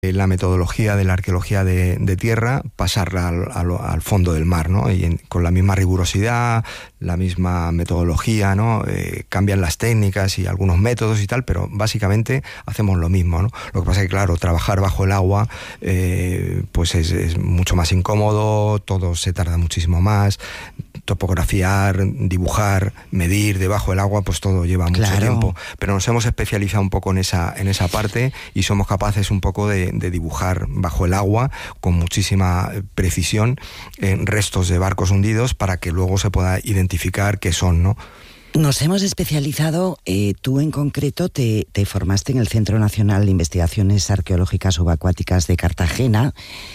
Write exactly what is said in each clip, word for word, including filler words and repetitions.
la metodología de la arqueología de, de tierra, pasarla al, al, al fondo del mar, ¿no? Y en, con la misma rigurosidad, la misma metodología, ¿no? Eh, cambian las técnicas y algunos métodos y tal, pero básicamente hacemos lo mismo, ¿no? Lo que pasa es que, claro, trabajar bajo el agua eh, pues es, es mucho más incómodo, todo se tarda muchísimo más, topografiar, dibujar, medir debajo del agua, pues todo lleva mucho claro. tiempo. Pero nos hemos especializado un poco en esa, en esa parte y somos capaces un poco de de dibujar bajo el agua con muchísima precisión eh, restos de barcos hundidos para que luego se pueda identificar qué son, ¿no? Nos hemos especializado, eh, tú en concreto te, te formaste en el Centro Nacional de Investigaciones Arqueológicas Subacuáticas de Cartagena,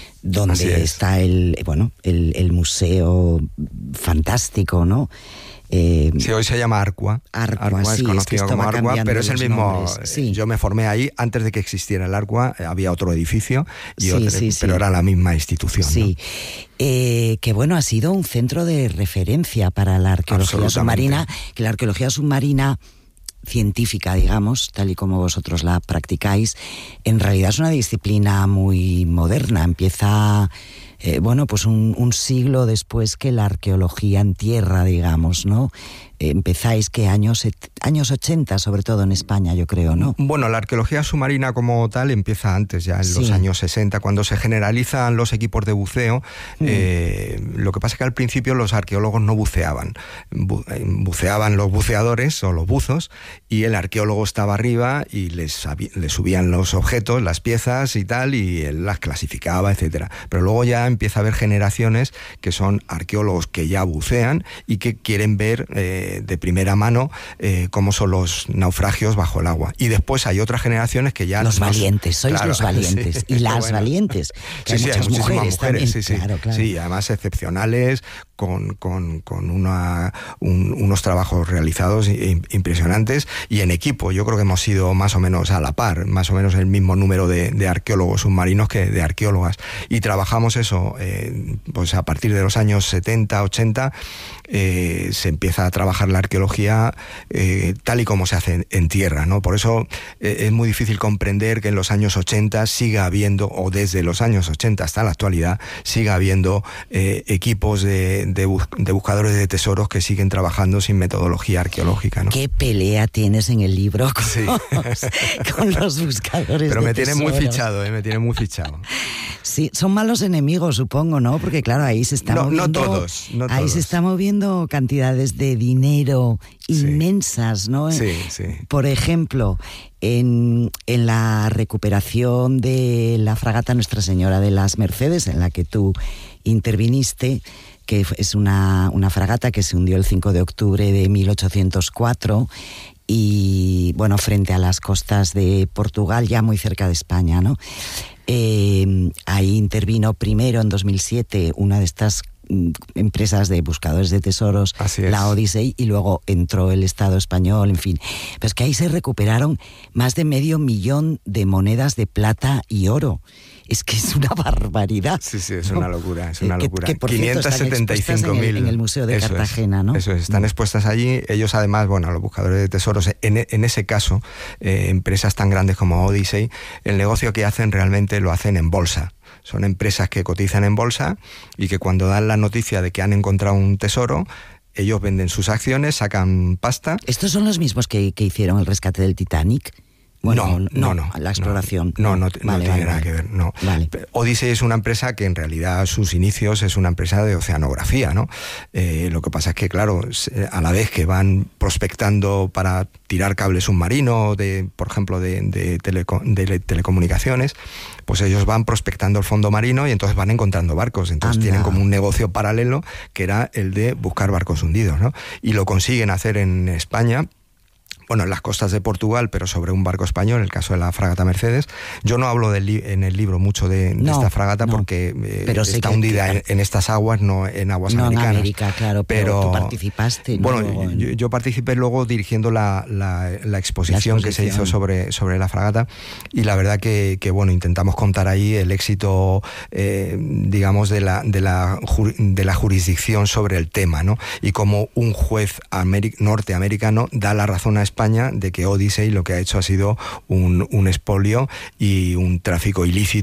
donde está el, bueno, el, el museo fantástico, ¿no? Eh, sí, hoy se llama Arcua. Arcua, Arcua sí, es conocido es que como Arcua, pero es el mismo. Sí. Yo me formé ahí antes de que existiera el Arcua, había otro edificio, y sí, otro, sí, pero sí. era la misma institución. Sí, ¿no? eh, que bueno, ha sido un centro de referencia para la arqueología submarina, que la arqueología submarina científica, digamos, tal y como vosotros la practicáis, en realidad es una disciplina muy moderna, empieza... Eh, bueno, pues un, un siglo después que la arqueología en tierra, digamos, ¿no? Eh, empezáis que años, años ochenta, sobre todo en España, yo creo, ¿no? Bueno, la arqueología submarina como tal empieza antes, ya en sí. los años sesenta, cuando se generalizan los equipos de buceo. Mm. Eh, lo que pasa es que al principio los arqueólogos no buceaban. Bu buceaban los buceadores o los buzos, y el arqueólogo estaba arriba y les, les subían los objetos, las piezas y tal, y él las clasificaba, etcétera. Pero luego ya empieza a haber generaciones que son arqueólogos que ya bucean y que quieren ver eh, de primera mano eh, cómo son los naufragios bajo el agua. Y después hay otras generaciones que ya... Los nos, valientes, sois claro, los valientes. Sí, y las bueno. valientes. Que Sí, hay sí, muchas hay muchísimas mujeres, mujeres, sí, sí. Claro, claro. Sí, además excepcionales, con, con, con una, un, unos trabajos realizados impresionantes y en equipo. Yo creo que hemos sido más o menos a la par, más o menos el mismo número de, de arqueólogos submarinos que de arqueólogas. Y trabajamos eso, eh, pues a partir de los años setenta, ochenta, eh, se empieza a trabajar la arqueología eh, tal y como se hace en, en tierra, ¿no? Por eso eh, es muy difícil comprender que en los años ochenta siga habiendo, o desde los años ochenta hasta la actualidad, siga habiendo eh, equipos de, de, bus de buscadores de tesoros que siguen trabajando sin metodología arqueológica, ¿no? ¿Qué pelea tienes en el libro con, sí. los, con los buscadores Pero de me tiene tesoros? muy fichado, ¿eh? Me tiene muy fichado. Sí, son malos enemigos, supongo, ¿no? Porque claro, ahí se está no, moviendo... No todos, no Ahí todos. se está moviendo cantidades de dinero inmensas, sí. ¿no? Sí, sí. Por ejemplo, en, en la recuperación de la fragata Nuestra Señora de las Mercedes, en la que tú interviniste, que es una, una fragata que se hundió el cinco de octubre de mil ochocientos cuatro, y bueno, frente a las costas de Portugal, ya muy cerca de España, ¿no? Eh, ahí intervino primero en dos mil siete una de estas empresas de buscadores de tesoros, la Odyssey, y luego entró el Estado español, en fin. Pues que ahí se recuperaron más de medio millón de monedas de plata y oro. Es que es una barbaridad. Sí, sí, es una locura, es una que, locura. Que, por quinientos setenta y cinco mil. En, en el Museo de eso Cartagena, es, ¿no? Eso es, están expuestas allí. Ellos además, bueno, los buscadores de tesoros, en, en ese caso, eh, empresas tan grandes como Odyssey, el negocio que hacen realmente lo hacen en bolsa. Son empresas que cotizan en bolsa y que cuando dan la noticia de que han encontrado un tesoro, ellos venden sus acciones, sacan pasta. ¿Estos son los mismos que, que hicieron el rescate del Titanic? Bueno, no, no, no, la exploración. No, no, no, vale, no tiene vale, nada vale. que ver, no. Vale. Odyssey es una empresa que en realidad sus inicios es una empresa de oceanografía, ¿no? Eh, lo que pasa es que, claro, a la vez que van prospectando para tirar cable submarino, de, por ejemplo, de, de, teleco de telecomunicaciones, pues ellos van prospectando el fondo marino y entonces van encontrando barcos. Entonces Anda. tienen como un negocio paralelo que era el de buscar barcos hundidos, ¿no? Y lo consiguen hacer en España. Bueno, en las costas de Portugal, pero sobre un barco español, el caso de la fragata Mercedes. Yo no hablo del en el libro mucho de, de no, esta fragata no, porque eh, pero está hundida que, en, en estas aguas, no en aguas no americanas. En América, claro, pero, pero tú participaste. Bueno, ¿no? yo, yo participé luego dirigiendo la, la, la, exposición la exposición que se hizo sobre, sobre la fragata, y la verdad que, que bueno, intentamos contar ahí el éxito, eh, digamos, de la, de, la, de la jurisdicción sobre el tema, ¿no? Y cómo un juez norteamericano da la razón a España España de que Odyssey lo que ha hecho ha sido un, un expolio y un tráfico ilícito